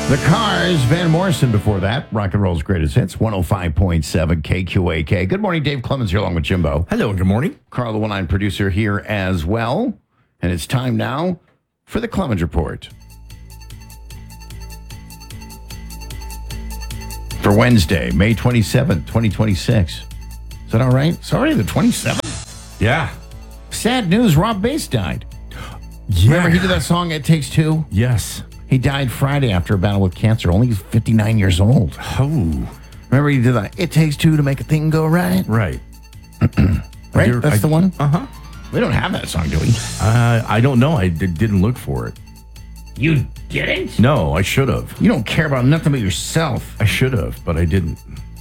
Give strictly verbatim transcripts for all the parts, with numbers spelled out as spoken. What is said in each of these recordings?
The Cars, Van Morrison before that. Rock and Roll's greatest hits, one oh five point seven K Q A K. Good morning, Dave Clemens here along with Jimbo. Hello, and good morning. Carl, the one-line producer here as well. And it's time now for the Clemens Report. For Wednesday, May twenty-seventh, twenty twenty-six. Is that all right? It's already the twenty-seventh. Yeah. Sad news, Rob Bass died. Yeah. Remember he did that song, It Takes Two? Yes. He died Friday after a battle with cancer, only fifty-nine years old. Oh. Remember he did that, It Takes Two to Make a Thing Go Right? Right. Right? do- That's I- the one? Uh-huh. We don't have that song, do we? Uh, I don't know. I d- didn't look for it. You didn't? No, I should have. You don't care about nothing but yourself. I should have, but I didn't.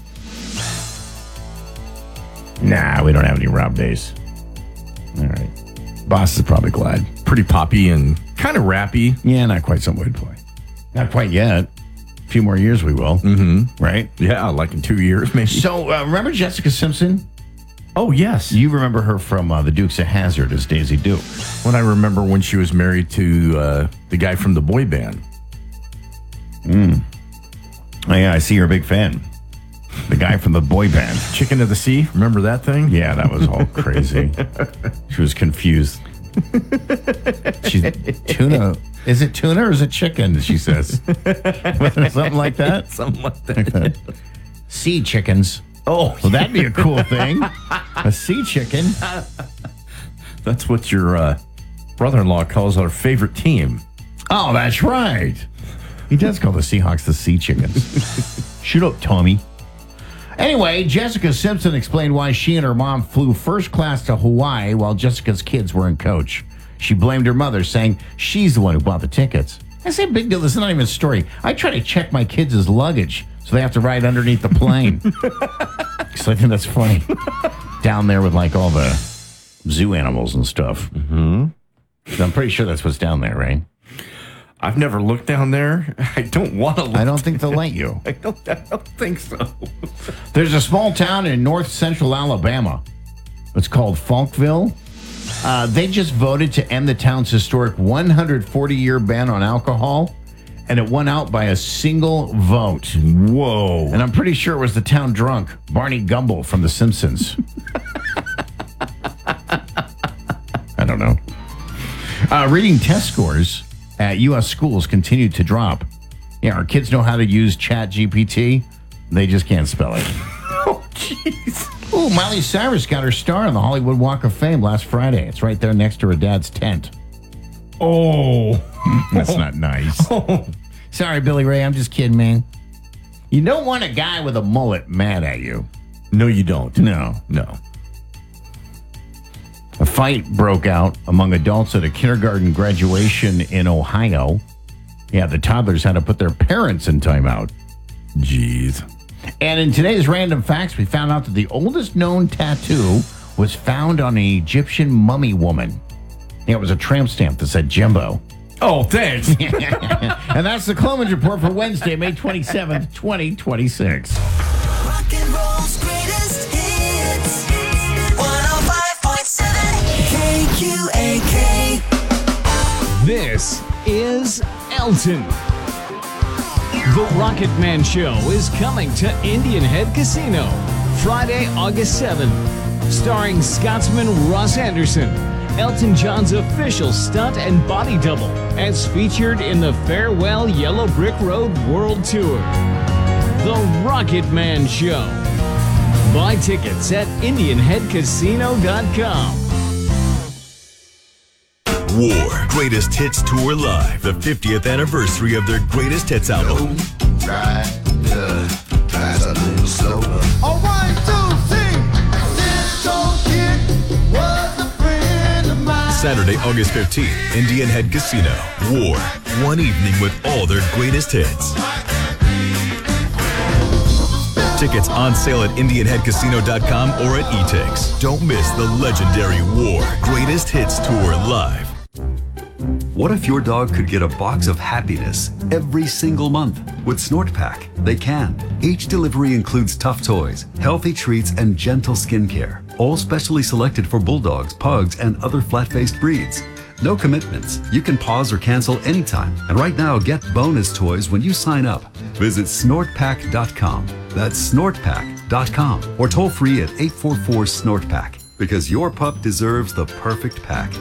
Nah, we don't have any Rob Bass. All right. Boss is probably glad. Pretty poppy and kind of rappy. Yeah, not quite something we'd play. Not quite yet. A few more years we will. Mm-hmm. Right? Yeah, like in two years, maybe. So, uh, remember Jessica Simpson? Oh, yes. You remember her from uh, The Dukes of Hazzard as Daisy Duke. When I remember when she was married to uh, the guy from the boy band. Oh, yeah, I see you're a big fan. The guy from the boy band. Chicken of the Sea. Remember that thing? Yeah, that was all crazy. She was confused. She's tuna. Is it tuna or is it chicken? She says. Something like that. Something like that. Sea chickens. Oh, Well, that'd be a cool thing. A sea chicken. that's what your uh, brother-in-law calls our favorite team. Oh, that's right. He does call the Seahawks the sea chickens. Shoot up, Tommy. Anyway, Jessica Simpson explained why she and her mom flew first class to Hawaii while Jessica's kids were in coach. She blamed her mother, saying she's the one who bought the tickets. I say, big deal. This is not even a story. I try to check my kids' luggage so they have to ride underneath the plane. So I think that's funny. Down there with like all the zoo animals and stuff. Mm-hmm. So I'm pretty sure that's what's down there, right? I've never looked down there. I don't want to look. I don't think they'll let you. I don't, I don't think so. There's a small town in north central Alabama. It's called Falkville. Uh, they just voted to end the town's historic one hundred forty year ban on alcohol, and it won out by a single vote. Whoa. And I'm pretty sure it was the town drunk, Barney Gumble from The Simpsons. I don't know. Uh, reading test scores at U S schools continue to drop. Yeah, our kids know how to use Chat G P T. They just can't spell it. Oh, jeez. Ooh, Miley Cyrus got her star on the Hollywood Walk of Fame last Friday. It's right there next to her dad's tent. Oh. That's not nice. Oh. Sorry, Billy Ray. I'm just kidding, man. You don't want a guy with a mullet mad at you. No, you don't. No. No. A fight broke out among adults at a kindergarten graduation in Ohio. Yeah, the toddlers had to put their parents in timeout. Jeez. And in today's Random Facts, we found out that the oldest known tattoo was found on an Egyptian mummy woman. Yeah, it was a tramp stamp that said Jimbo. Oh, thanks. And that's the Clemens Report for Wednesday, May twenty-seventh, twenty twenty-six. Rock and roll's greatest hits. one oh five point seven K Q A K. This is Elton. The Rocket Man Show is coming to Indian Head Casino Friday, August seventh, starring Scotsman Ross Anderson, Elton John's official stunt and body double, as featured in the Farewell Yellow Brick Road World Tour. The Rocket Man Show. Buy tickets at indian head casino dot com. War Greatest Hits Tour Live, the fiftieth anniversary of their greatest hits album. Right, yeah, pass a little slower. Oh, one, two, three. Disco Kid was a friend of mine. Saturday, August fifteenth, Indian Head Casino. War, one evening with all their greatest hits. Tickets on sale at indian head casino dot com or at E-Tix. Don't miss the legendary War Greatest Hits Tour Live. What if your dog could get a box of happiness every single month? With SnortPak, they can. Each delivery includes tough toys, healthy treats, and gentle skincare, all specially selected for bulldogs, pugs, and other flat-faced breeds. No commitments. You can pause or cancel anytime. And right now, get bonus toys when you sign up. Visit snort pack dot com. That's snort pack dot com. Or toll free at eight four four snort pack. Because your pup deserves the perfect pack.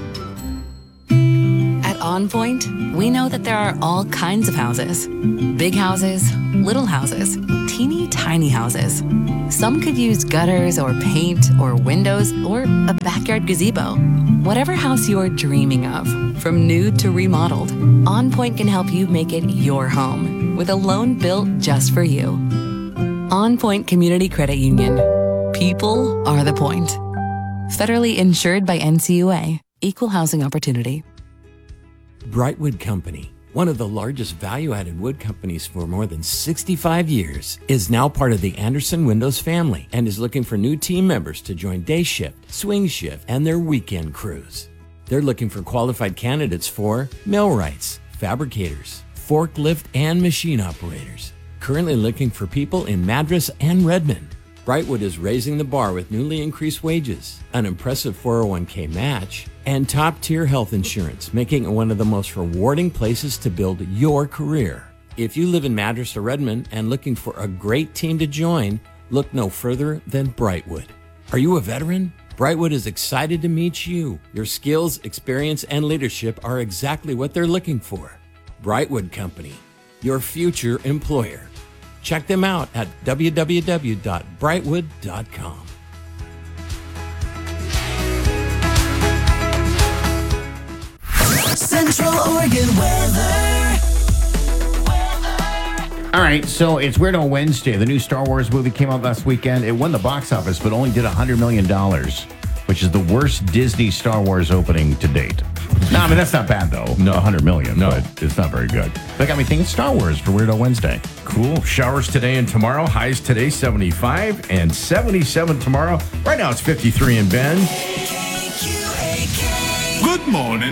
At On Point, we know that there are all kinds of houses. Big houses, little houses, teeny tiny houses. Some could use gutters or paint or windows or a backyard gazebo. Whatever house you're dreaming of, from new to remodeled, On Point can help you make it your home with a loan built just for you. On Point Community Credit Union. People are the point. Federally insured by N C U A. Equal housing opportunity. Brightwood Company, one of the largest value-added wood companies for more than sixty-five years, is now part of the Anderson Windows family and is looking for new team members to join day shift, swing shift, and their weekend crews. They're looking for qualified candidates for millwrights, fabricators, forklift, and machine operators. Currently looking for people in Madras and Redmond. Brightwood is raising the bar with newly increased wages, an impressive four oh one k match, and top-tier health insurance, making it one of the most rewarding places to build your career. If you live in Madras or Redmond and looking for a great team to join, look no further than Brightwood. Are you a veteran? Brightwood is excited to meet you. Your skills, experience, and leadership are exactly what they're looking for. Brightwood Company, your future employer. Check them out at w w w dot brightwood dot com. Central Oregon weather. All right, so it's Weird Al Wednesday. The new Star Wars movie came out last weekend. It won the box office, but only did one hundred million dollars, which is the worst Disney Star Wars opening to date. No, I mean, that's not bad, though. No. one hundred million, No. but it's not very good. That got me thinking Star Wars for Weird Al Wednesday. Cool. Showers today and tomorrow. Highs today, seventy-five and seventy-seven tomorrow. Right now it's fifty-three in Bend. K Q A K. Good morning.